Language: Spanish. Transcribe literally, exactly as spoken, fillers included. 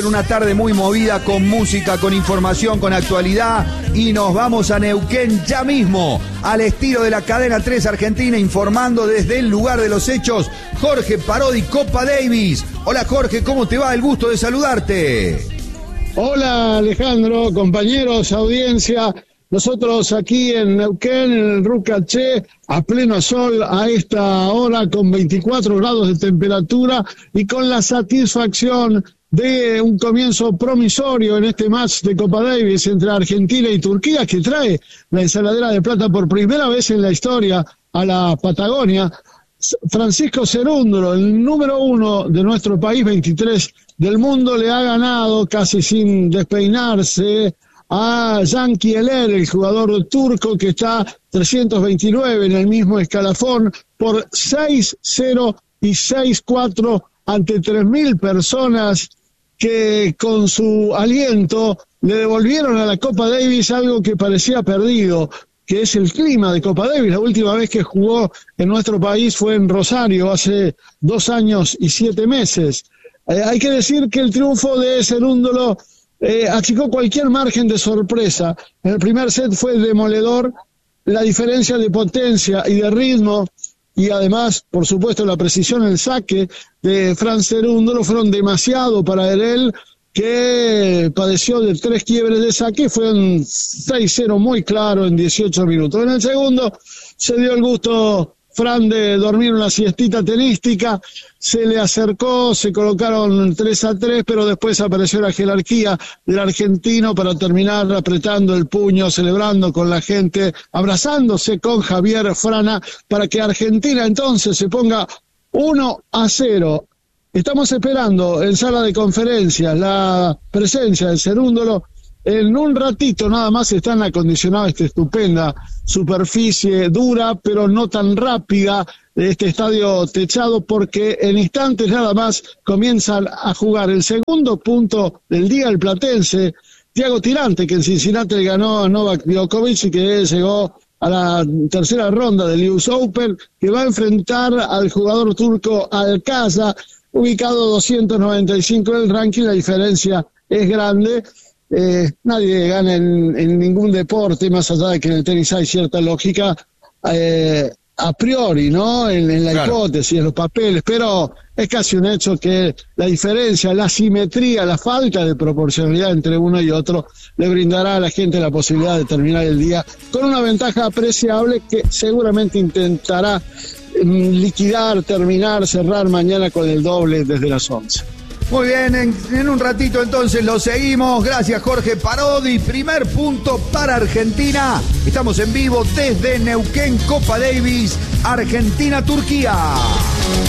Una tarde muy movida con música, con información, con actualidad y nos vamos a Neuquén ya mismo, al estilo de la cadena tres Argentina, informando desde el lugar de los hechos, Jorge Parodi, Copa Davis. Hola Jorge, ¿cómo te va? El gusto de saludarte. Hola Alejandro, compañeros, audiencia. Nosotros aquí en Neuquén, en el Rucaché, a pleno sol, a esta hora con veinticuatro grados de temperatura y con la satisfacción de un comienzo promisorio en este match de Copa Davis entre Argentina y Turquía, que trae la ensaladera de plata por primera vez en la historia a la Patagonia. Francisco Cerúndolo, el número uno de nuestro país, veintitrés del mundo, le ha ganado casi sin despeinarse a Can Kieler, el jugador turco que está trescientos veintinueve en el mismo escalafón, por seis cero y seis cuatro ante tres mil personas que con su aliento le devolvieron a la Copa Davis algo que parecía perdido, que es el clima de Copa Davis. La última vez que jugó en nuestro país fue en Rosario, hace dos años y siete meses. Eh, hay que decir que el triunfo de Cerúndolo eh, achicó cualquier margen de sorpresa. En el primer set fue demoledor, la diferencia de potencia y de ritmo, y además, por supuesto, la precisión en el saque de Fran Cerúndolo fueron demasiado para él, que padeció de tres quiebres de saque. Fue un seis cero muy claro en dieciocho minutos. En el segundo se dio el gusto Fran de dormir una siestita tenística, se le acercó, se colocaron tres a tres, pero después apareció la jerarquía del argentino para terminar apretando el puño, celebrando con la gente, abrazándose con Javier Frana, para que Argentina entonces se ponga uno a cero. Estamos esperando en sala de conferencias la presencia de Cerúndolo. En un ratito nada más están acondicionados esta estupenda superficie dura, pero no tan rápida, de este estadio techado, porque en instantes nada más comienzan a jugar el segundo punto del día el platense Thiago Tirante, que en Cincinnati le ganó a Novak Djokovic y que llegó a la tercera ronda del U S Open, que va a enfrentar al jugador turco Alcaza, ubicado doscientos noventa y cinco en el ranking. La diferencia es grande. Eh, nadie gana en, en ningún deporte, más allá de que en el tenis hay cierta lógica eh, a priori, ¿no? En, en la claro. hipótesis, en los papeles, pero es casi un hecho que la diferencia, la simetría, la falta de proporcionalidad entre uno y otro le brindará a la gente la posibilidad de terminar el día con una ventaja apreciable que seguramente intentará eh, liquidar, terminar, cerrar mañana con el doble desde las once. Muy bien, en, en un ratito entonces lo seguimos. Gracias Jorge Parodi. Primer punto para Argentina. Estamos en vivo desde Neuquén, Copa Davis, Argentina-Turquía.